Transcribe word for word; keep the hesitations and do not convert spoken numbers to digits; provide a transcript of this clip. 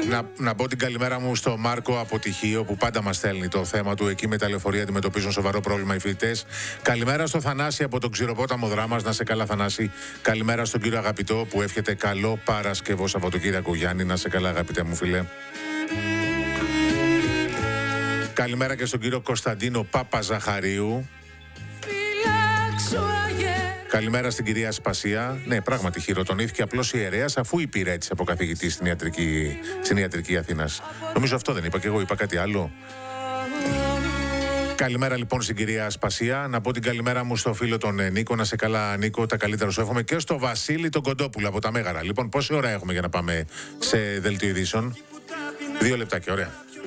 Να, να πω την καλημέρα μου στο Μάρκο από Τυχείο που πάντα μας στέλνει το θέμα του. Εκεί με τα λεωφορεία αντιμετωπίζουν σοβαρό πρόβλημα οι φοιτητές. Καλημέρα στο Θανάση από τον Ξηροπόταμο Δράμας. Να σε καλά, Θανάση. Καλημέρα στον κύριο Αγαπητό που εύχεται καλό Παρασκευό Σαββατοκύριακο. Γιάννη, να σε καλά, αγαπητέ μου φίλε. Καλημέρα και στον κύριο Κωνσταντίνο Παπαζαχαρίου. Καλημέρα στην κυρία Σπασία. Ναι, πράγματι χειροτονήθηκε απλώς ιερέας αφού υπηρέτησε από καθηγητή στην ιατρική, στην ιατρική Αθήνας. Νομίζω αυτό δεν είπα και εγώ, είπα κάτι άλλο. Καλημέρα λοιπόν στην κυρία Σπασία. Να πω την καλημέρα μου στο φίλο τον Νίκο. Να σε καλά, Νίκο, τα καλύτερα σου εύχομαι. Και στο Βασίλη τον Κοντόπουλο από τα Μέγαρα. Λοιπόν, πόση ώρα έχουμε για να πάμε σε δελτίο ειδήσεων? Δύο λεπτάκια, ωραία.